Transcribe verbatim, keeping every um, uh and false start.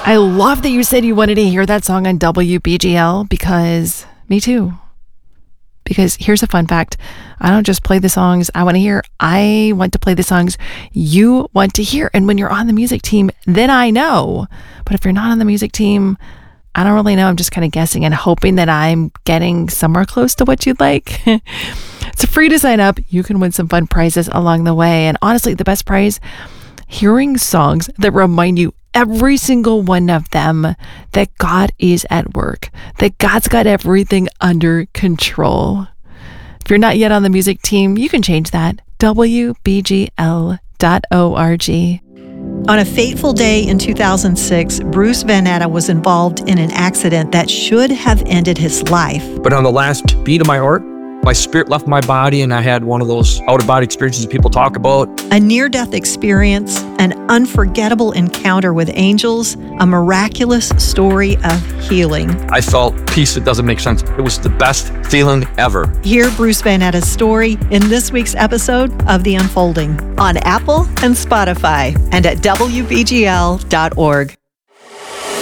I love that you said you wanted to hear that song on W B G L because me too. Because here's a fun fact. I don't just play the songs I want to hear. I want to play the songs you want to hear. And when you're on the music team, then I know. But if you're not on the music team, I don't really know. I'm just kind of guessing and hoping that I'm getting somewhere close to what you'd like. It's free to sign up. You can win some fun prizes along the way. And honestly, the best prize, hearing songs that remind you, every single one of them, that God is at work, that God's got everything under control. If you're not yet on the music team, you can change that. W B G L dot org. On a fateful day in two thousand six, Bruce Van Natta was involved in an accident that should have ended his life. But on the last beat of my heart, my spirit left my body and I had one of those out-of-body experiences people talk about. A near-death experience, an unforgettable encounter with angels, a miraculous story of healing. I felt peace that doesn't make sense. It was the best feeling ever. Hear Bruce Van Natta's story in this week's episode of The Unfolding on Apple and Spotify and at W B G L dot org.